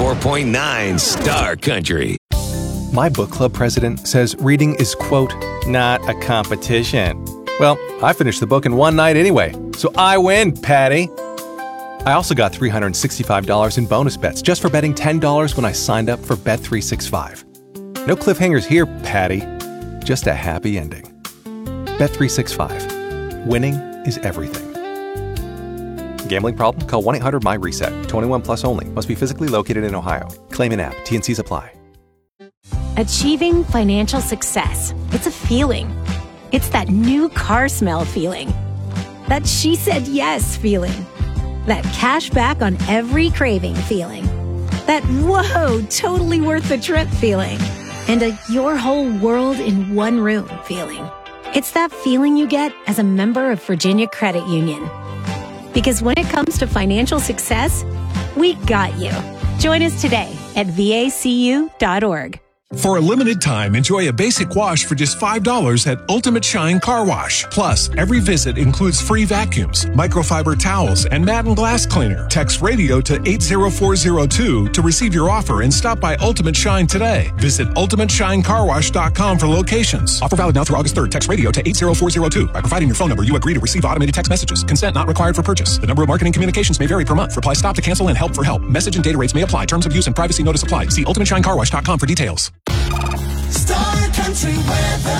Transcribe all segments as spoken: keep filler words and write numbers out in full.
ninety-four point nine Star Country. My book club president says reading is, quote, not a competition. Well, I finished the book in one night anyway, so I win, Patty. I also got three hundred sixty-five dollars in bonus bets just for betting ten dollars when I signed up for Bet three sixty-five. No cliffhangers here, Patty. Just a happy ending. Bet three sixty-five. Winning is everything. Gambling problem? Call one eight hundred my reset. twenty-one plus only. Must be physically located in Ohio. Claim in app. T N Cs apply. Achieving financial success. It's a feeling. It's that new car smell feeling. That she said yes feeling. That cash back on every craving feeling. That whoa, totally worth the trip feeling. And a your whole world in one room feeling. It's that feeling you get as a member of Virginia Credit Union. Because when it comes to financial success, we got you. Join us today at V A C U dot org. For a limited time, enjoy a basic wash for just five dollars at Ultimate Shine Car Wash. Plus, every visit includes free vacuums, microfiber towels, and mat and glass cleaner. Text radio to eight zero four zero two to receive your offer and stop by Ultimate Shine today. Visit ultimate shine car wash dot com for locations. Offer valid now through August third. Text radio to eight zero four zero two. By providing your phone number, you agree to receive automated text messages. Consent not required for purchase. The number of marketing communications may vary per month. Reply stop to cancel and help for help. Message and data rates may apply. Terms of use and privacy notice apply. See ultimate shine car wash dot com for details. Star Country weather.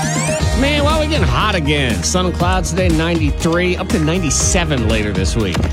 Man, well, we're getting hot again. Sun and clouds today, ninety-three, up to ninety-seven later this week.